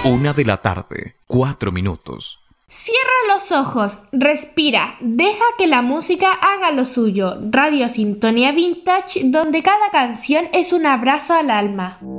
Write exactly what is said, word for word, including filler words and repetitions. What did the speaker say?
Una de la tarde, cuatro minutos. Cierra los ojos, respira, deja que la música haga lo suyo. Radio Sintonía Vintage, donde cada canción es un abrazo al alma.